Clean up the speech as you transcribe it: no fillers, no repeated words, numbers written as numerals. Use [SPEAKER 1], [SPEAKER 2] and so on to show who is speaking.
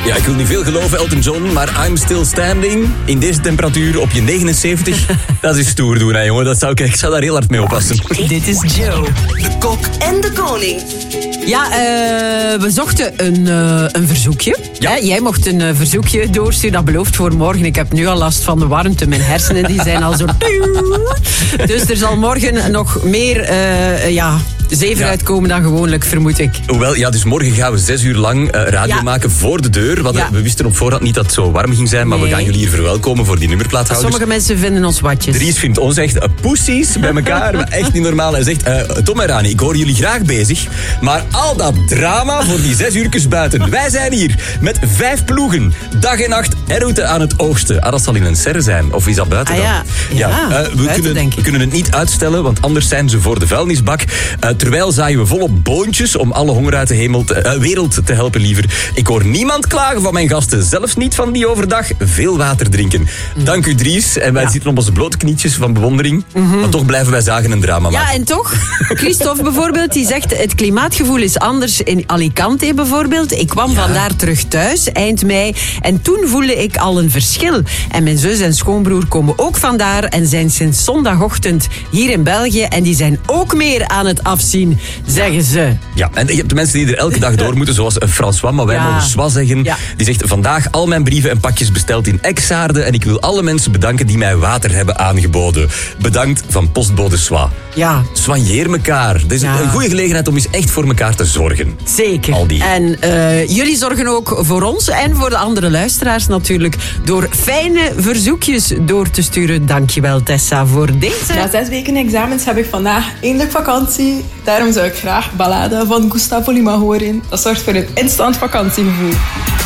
[SPEAKER 1] Ja, ik wil niet veel geloven, Elton John, maar I'm Still Standing in deze temperatuur op je 79, dat is stoer doen, hè, jongen. Ik zou daar heel hard mee oppassen.
[SPEAKER 2] Dit is Joe,
[SPEAKER 3] de kok en de koning.
[SPEAKER 2] Ja, we zochten een verzoekje.
[SPEAKER 1] Ja.
[SPEAKER 2] Jij mocht een verzoekje doorsturen, dat belooft voor morgen. Ik heb nu al last van de warmte. Mijn hersenen die zijn al zo... Dus er zal morgen nog meer zeven uitkomen dan gewoonlijk, vermoed ik.
[SPEAKER 1] Hoewel, ja, dus morgen gaan we 6 uur lang radio maken voor de deur. We wisten op voorhand niet dat het zo warm ging zijn, maar we gaan jullie hier verwelkomen voor die nummerplaathouders.
[SPEAKER 2] Sommige mensen vinden ons watjes.
[SPEAKER 1] Dries vindt ons echt poesies bij elkaar, maar echt niet normaal. Hij zegt, Tom en Rani, ik hoor jullie graag bezig, maar al dat drama voor die 6 uurtjes buiten. Wij zijn hier met 5 ploegen, dag en nacht en route aan het oogsten. Dat zal in een serre zijn, of is dat buiten dan? We kunnen het niet uitstellen, want anders zijn ze voor de vuilnisbak. Terwijl zaaien we volop boontjes om alle honger uit de wereld te helpen, liever. Ik hoor niemand klagen van mijn gasten, zelfs niet van die overdag veel water drinken. Dank u, Dries. En wij zitten op onze blote knietjes van bewondering. Maar toch blijven wij zagen een drama maken.
[SPEAKER 2] Ja, en toch? Christophe bijvoorbeeld, die zegt het klimaatgevoel is anders in Alicante bijvoorbeeld. Ik kwam vandaar terug thuis, eind mei. En toen voelde ik al een verschil. En mijn zus en schoonbroer komen ook vandaar en zijn sinds zondagochtend hier in België. En die zijn ook meer aan het afzien, zeggen ze.
[SPEAKER 1] Ja, en je hebt de mensen die er elke dag door moeten, zoals François, maar wij mogen Sois zeggen. Ja. Die zegt, vandaag al mijn brieven en pakjes besteld in Exaarde en ik wil alle mensen bedanken die mij water hebben aangeboden. Bedankt van postbode Sois.
[SPEAKER 2] Ja.
[SPEAKER 1] Soigneer elkaar. Dit is een goede gelegenheid om eens echt voor elkaar te zorgen.
[SPEAKER 2] Zeker. En jullie zorgen ook voor ons en voor de andere luisteraars natuurlijk door fijne verzoekjes door te sturen. Dankjewel, Tessa, voor deze.
[SPEAKER 4] Na 6 weken examens heb ik vandaag eindelijk vakantie. Daarom zou ik graag Ballade van Gustavo Lima horen. Dat zorgt voor een instant vakantiegevoel.